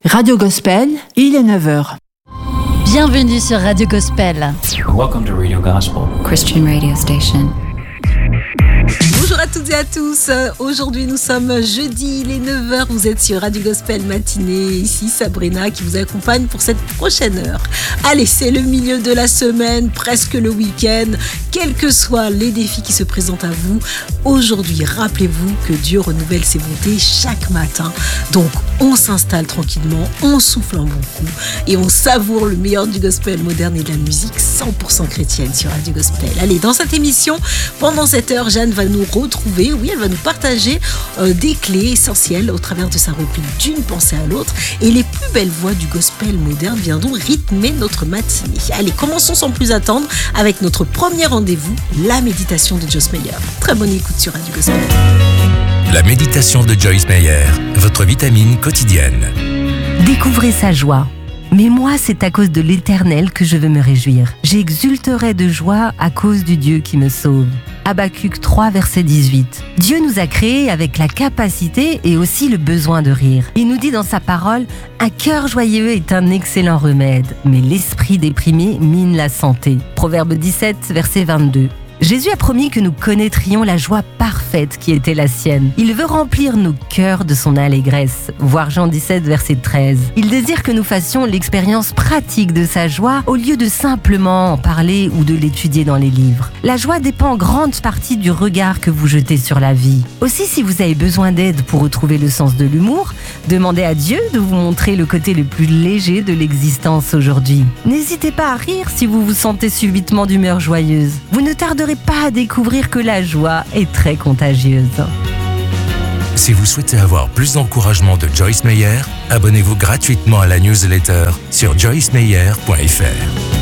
Radio Gospel, il est 9h. Bienvenue sur Radio Gospel. Welcome to Radio Gospel, Christian radio station. Bonjour à toutes et à tous, aujourd'hui nous sommes jeudi, il est 9h, vous êtes sur Radio Gospel matinée, ici Sabrina qui vous accompagne pour cette prochaine heure. Allez, c'est le milieu de la semaine, presque le week-end, quels que soient les défis qui se présentent à vous, aujourd'hui rappelez-vous que Dieu renouvelle ses bontés chaque matin, donc on s'installe tranquillement, on souffle un bon coup et on savoure le meilleur du gospel moderne et de la musique 100% chrétienne sur Radio Gospel. Allez, dans cette émission, pendant cette heure, Jeanne va nous retrouver, oui, elle va nous partager des clés essentielles au travers de sa reprise d'une pensée à l'autre et les plus belles voix du gospel moderne viendront rythmer notre matinée. Allez, commençons sans plus attendre avec notre premier rendez-vous, la méditation de Joyce Meyer. Très bonne écoute sur Radio Gospel. La méditation de Joyce Meyer, votre vitamine quotidienne. Découvrez sa joie. Mais moi, c'est à cause de l'Éternel que je veux me réjouir. J'exulterai de joie à cause du Dieu qui me sauve. Habacuc 3, verset 18. Dieu nous a créés avec la capacité et aussi le besoin de rire. Il nous dit dans sa parole, « Un cœur joyeux est un excellent remède, mais l'esprit déprimé mine la santé. » Proverbe 17, verset 22. Jésus a promis que nous connaîtrions la joie parfaite qui était la sienne. Il veut remplir nos cœurs de son allégresse. Voir Jean 17, verset 13. Il désire que nous fassions l'expérience pratique de sa joie au lieu de simplement en parler ou de l'étudier dans les livres. La joie dépend en grande partie du regard que vous jetez sur la vie. Aussi, si vous avez besoin d'aide pour retrouver le sens de l'humour, demandez à Dieu de vous montrer le côté le plus léger de l'existence aujourd'hui. N'hésitez pas à rire si vous vous sentez subitement d'humeur joyeuse. Vous ne tarderez pas à découvrir que la joie est très contagieuse. Si vous souhaitez avoir plus d'encouragement de Joyce Meyer, abonnez-vous gratuitement à la newsletter sur joycemeyer.fr.